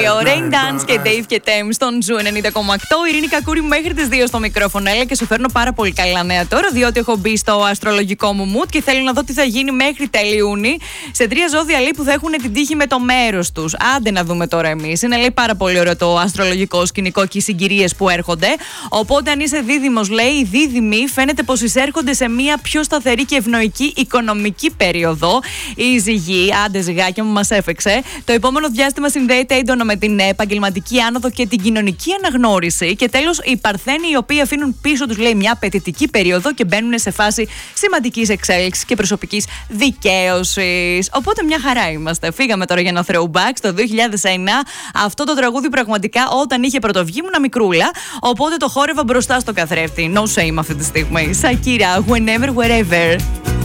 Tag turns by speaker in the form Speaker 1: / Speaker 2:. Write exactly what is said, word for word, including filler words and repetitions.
Speaker 1: τέλειο. Rain Dance και Dave και Tem στον Ζου ενενήντα κόμμα οκτώ. Ειρήνη Κακούρη μέχρι τις δύο στο μικρόφωνο. Έλα και σου φέρνω πάρα πολύ καλά νέα τώρα, διότι έχω μπει στο αστρολογικό μου mood και θέλω να δω τι θα γίνει μέχρι τέλη Ιούνιου σε τρία ζώδια λέει που θα έχουν την τύχη με το μέρος τους. Άντε να δούμε τώρα εμείς. Είναι λέει πάρα πολύ ωραίο το αστρολογικό σκηνικό και οι συγκυρίες που έρχονται. Οπότε αν είσαι δίδυμος, λέει, οι δίδυμοι φαίνεται πως εισέρχονται σε μια πιο σταθερή και ευνοϊκή οικονομική περίοδο. Η ζυγή, άντε ζυγάκια μου, μας έφεξε. Το επόμενο διάστημα συνδέεται έντονα με την επαγγελματική άνοδο και την κοινωνική αναγνώριση. Και τέλος, οι Παρθένοι, οι οποίοι αφήνουν πίσω τους, λέει, μια απαιτητική περίοδο και μπαίνουν σε φάση σημαντικής εξέλιξης και προσωπικής δικαίωσης. Οπότε μια χαρά είμαστε. Φύγαμε τώρα για ένα throwback στο δύο χιλιάδες εννέα. Αυτό το τραγούδι πραγματικά όταν είχε πρωτοβγεί ήμουν μικρούλα. Οπότε το χόρευα μπροστά στο καθρέφτη. No shame αυτή τη στιγμή. Σακύρα, whenever, wherever.